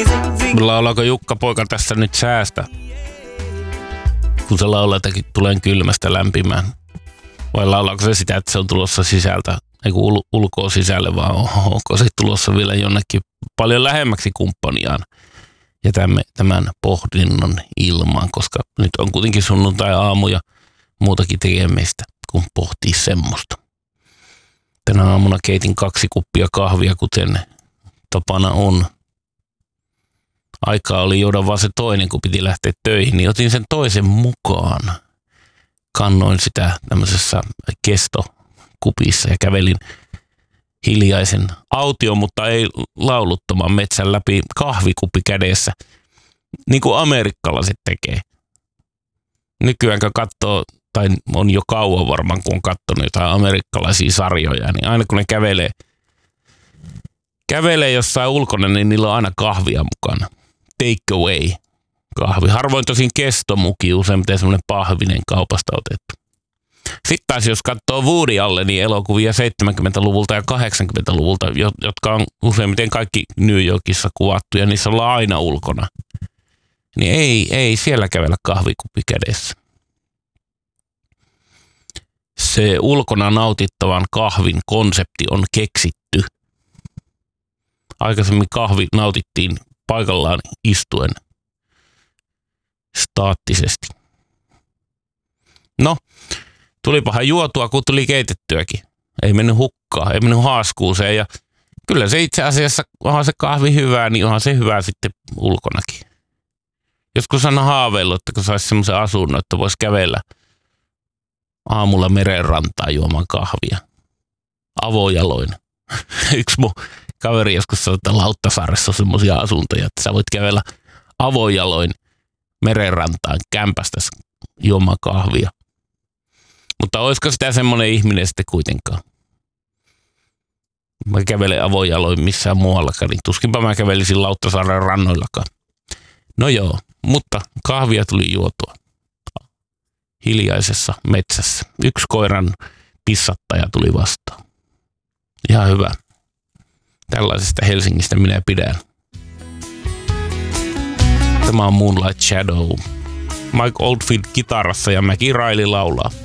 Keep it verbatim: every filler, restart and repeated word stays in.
Laulaako Jukka poika tässä nyt säästä? Kun se laulaa, että tulen kylmästä lämpimään. Vai laulaako se sitä, että se on tulossa sisältä? Ei kun ul- ulkoa sisälle, vaan onko se tulossa vielä jonnekin paljon lähemmäksi kumppaniaan? Jätämme tämän pohdinnon ilmaan, koska nyt on kuitenkin sunnuntai-aamu ja muutakin tekemistä, kun pohtii semmoista. Tänä aamuna keitin kaksi kuppia kahvia, kuten tapana on. Aikaa oli juoda vaan se toinen, kun piti lähteä töihin, niin otin sen toisen mukaan. Kannoin sitä tämmöisessä kestokupissa ja kävelin hiljaisen autio, mutta ei lauluttoman metsän läpi kahvikuppi kädessä, niin kuin amerikkalaiset tekee. Nykyään kun katsoo, tai on jo kauan varmaan, kun on katsonut jotain amerikkalaisia sarjoja, niin aina kun ne kävelee, kävelee jossain ulkona, niin niillä on aina kahvia mukana. Take away kahvi. Harvoin tosin kestomuki, useimmiten semmoinen pahvinen kaupasta otettu. Sitten taas jos katsoo Woody Allenin elokuvia seitsemänkymmentäluvulta ja kahdeksankymmentäluvulta, jotka on useimmiten kaikki New Yorkissa kuvattu ja niissä ollaan aina ulkona, niin ei, ei siellä kävellä kahvikuppi kädessä. Se ulkona nautittavan kahvin konsepti on keksitty. Aikaisemmin kahvi nautittiin paikallaan istuen staattisesti. No, tulipahan juotua, kun tuli keitettyäkin. Ei mennyt hukkaan, ei mennyt haaskuuseen. Ja kyllä se itse asiassa, onhan se kahvi hyvää, niin onhan se hyvää sitten ulkonakin. Joskus on haaveillut, että kun saisi semmoisen asunnon, että voisi kävellä aamulla merenrantaan juomaan kahvia. Avojaloin. Yksi mun kaveri joskus sanoi, että Lauttasaaressa on semmoisia asuntoja, että sä voit kävellä avojaloin merenrantaan kämpästä juomaan kahvia. Mutta olisiko sitä semmoinen ihminen sitten kuitenkaan? Mä kävelen avojaloin missään muuallakaan, niin tuskinpä mä kävelisin Lauttasaaren rannoillakaan. No joo, mutta kahvia tuli juotua hiljaisessa metsässä. Yksi koiran pissattaja tuli vastaan. Ihan hyvä. Tällaisesta Helsingistä minä pidän. Tämä on Moonlight Shadow. Mike Oldfield kitarassa ja Mäki Raili laulaa.